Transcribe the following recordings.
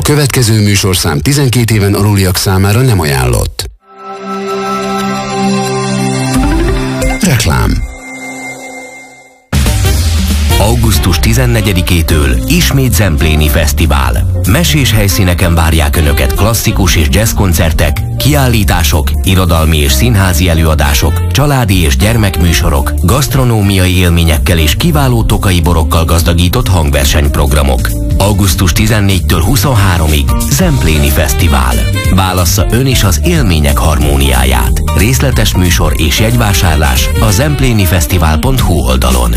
következő műsorszám 12 éven aluliak számára nem ajánlott. Reklám. Augusztus 14-től ismét Zempléni Fesztivál. Mesés helyszíneken várják Önöket klasszikus és jazz koncertek, kiállítások, irodalmi és színházi előadások, családi és gyermekműsorok, gasztronómiai élményekkel és kiváló tokai borokkal gazdagított hangversenyprogramok. Augusztus 14-től 23-ig Zempléni Fesztivál. Válassza ön is az élmények harmóniáját. Részletes műsor és jegyvásárlás a zemplénifesztivál.hu oldalon.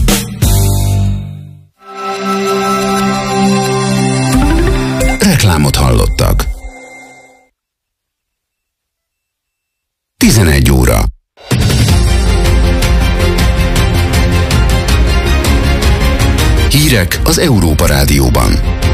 Reklámot hallottak. 11 óra. Hírek az Európa Rádióban.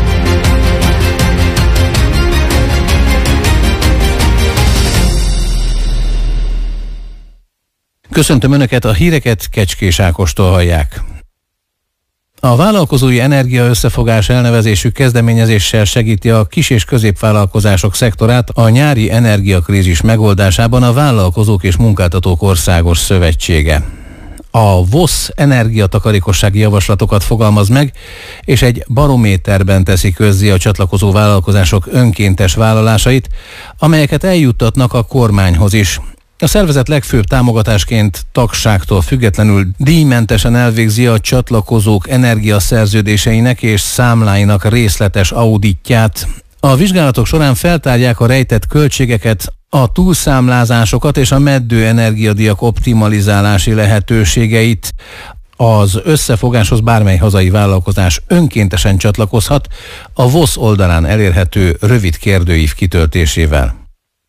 Köszöntöm Önöket, a híreket Kecskés Ákostól hallják. A Vállalkozói Energia Összefogás elnevezésű kezdeményezéssel segíti a kis- és középvállalkozások szektorát a nyári energiakrízis megoldásában a Vállalkozók és Munkáltatók Országos Szövetsége. A VOSZ energiatakarékossági javaslatokat fogalmaz meg, és egy barométerben teszi közzé a csatlakozó vállalkozások önkéntes vállalásait, amelyeket eljuttatnak a kormányhoz is. A szervezet legfőbb támogatásként tagságtól függetlenül díjmentesen elvégzi a csatlakozók energiaszerződéseinek és számláinak részletes auditját. A vizsgálatok során feltárják a rejtett költségeket, a túlszámlázásokat és a meddő energiadíjak optimalizálási lehetőségeit. Az összefogáshoz bármely hazai vállalkozás önkéntesen csatlakozhat a VOSZ oldalán elérhető rövid kérdőív kitöltésével.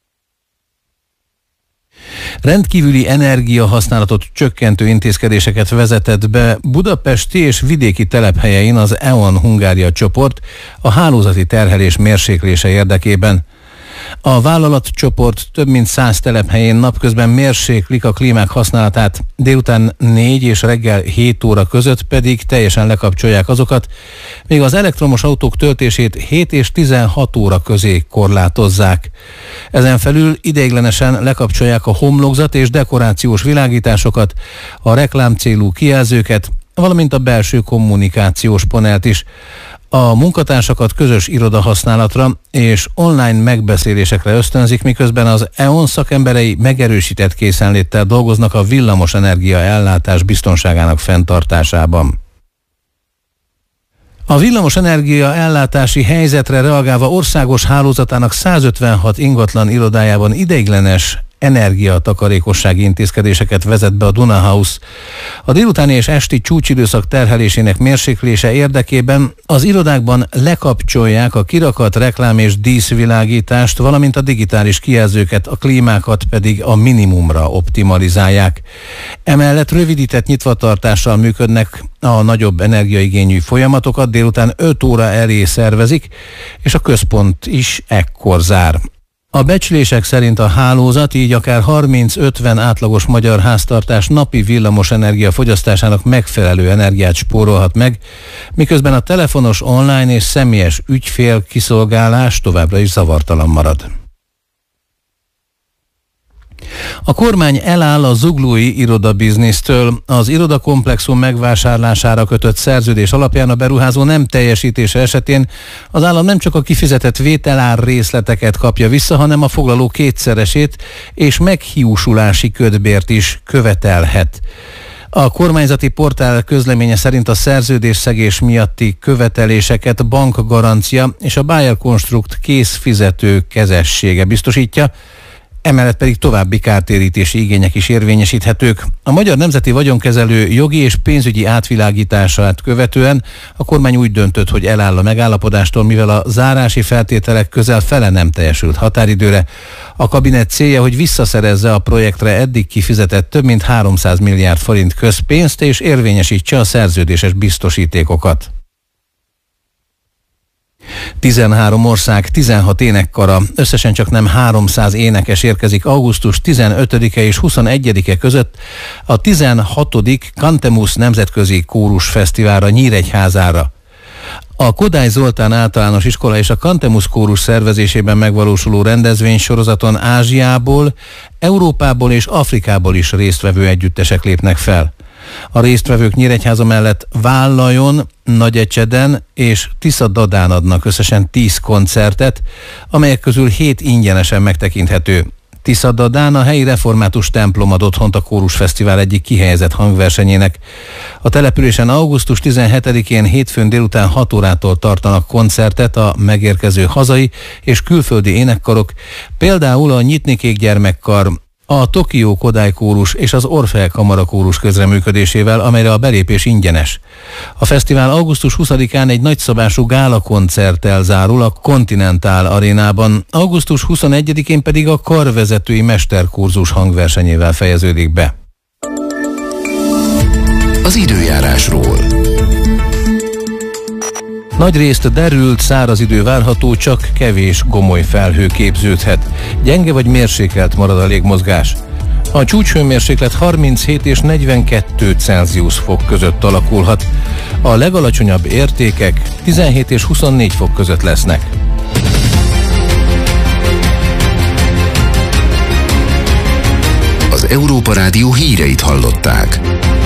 Rendkívüli energiahasználatot csökkentő intézkedéseket vezetett be budapesti és vidéki telephelyein az E.ON Hungária csoport a hálózati terhelés mérséklése érdekében. A vállalatcsoport több mint 100 telephelyén napközben mérséklik a klímák használatát, délután 4 és reggel 7 óra között pedig teljesen lekapcsolják azokat, míg az elektromos autók töltését 7 és 16 óra közé korlátozzák. Ezen felül ideiglenesen lekapcsolják a homlokzat és dekorációs világításokat, a reklámcélú kijelzőket, valamint a belső kommunikációs panelt is. A munkatársakat közös irodahasználatra és online megbeszélésekre ösztönzik, miközben az E.ON szakemberei megerősített készenléttel dolgoznak a villamosenergia ellátás biztonságának fenntartásában. A villamosenergia ellátási helyzetre reagálva országos hálózatának 156 ingatlan irodájában ideiglenes energiatakarékossági intézkedéseket vezet be a Dunahouse. A délutáni és esti csúcsidőszak terhelésének mérséklése érdekében az irodákban lekapcsolják a kirakat, reklám és díszvilágítást, valamint a digitális kijelzőket, a klímákat pedig a minimumra optimalizálják. Emellett rövidített nyitvatartással működnek a nagyobb energiaigényű folyamatokat, délután 5 óra elé szervezik, és a központ is ekkor zár. A becslések szerint a hálózat így akár 30-50 átlagos magyar háztartás napi villamosenergia fogyasztásának megfelelő energiát spórolhat meg, miközben a telefonos, online és személyes ügyfél kiszolgálás továbbra is zavartalan marad. A kormány eláll a zuglói irodabiznisztől. Az irodakomplexum megvásárlására kötött szerződés alapján a beruházó nem teljesítése esetén az állam nem csak a kifizetett vételár részleteket kapja vissza, hanem a foglaló kétszeresét és meghiúsulási kötbért is követelhet. A kormányzati portál közleménye szerint a szerződésszegés miatti követeléseket bankgarancia és a Bayer Construct készfizető kezessége biztosítja, emellett pedig további kártérítési igények is érvényesíthetők. A Magyar Nemzeti Vagyonkezelő jogi és pénzügyi átvilágítását követően a kormány úgy döntött, hogy eláll a megállapodástól, mivel a zárási feltételek közel fele nem teljesült határidőre. A kabinet célja, hogy visszaszerezze a projektre eddig kifizetett több mint 300 milliárd forint közpénzt és érvényesítse a szerződéses biztosítékokat. 13 ország, 16 énekkara, összesen csak nem 300 énekes érkezik augusztus 15-e és 21-e között a 16. Cantemus Nemzetközi Kórusfesztiválra Nyíregyházára. A Kodály Zoltán általános iskola és a Kantemus kórus szervezésében megvalósuló rendezvénysorozaton Ázsiából, Európából és Afrikából is résztvevő együttesek lépnek fel. A résztvevők Nyíregyháza mellett Vállajon, Nagyecseden és Tiszadadán adnak összesen 10 koncertet, amelyek közül 7 ingyenesen megtekinthető. Tiszadadán a helyi református templom ad otthont a Kórusfesztivál egyik kihelyezett hangversenyének. A településen augusztus 17-én hétfőn délután 6 órától tartanak koncertet a megérkező hazai és külföldi énekkarok, például a Nyitnikék gyermekkar, a Tokió Kodály kórus és az Orfeák Kamara kórus közreműködésével, amelyre a belépés ingyenes. A fesztivál augusztus 20-án egy nagyszabású gálakoncerttel zárul a Continental Arénában, augusztus 21-én pedig a karvezetői mesterkurzus hangversenyével fejeződik be. Az időjárásról. Nagyrészt derült, száraz idő várható, csak kevés gomoly felhő képződhet. Gyenge vagy mérsékelt marad a légmozgás. A csúcshőmérséklet 37 és 42 Celsius fok között alakulhat. A legalacsonyabb értékek 17 és 24 fok között lesznek. Az Európa Rádió híreit hallották.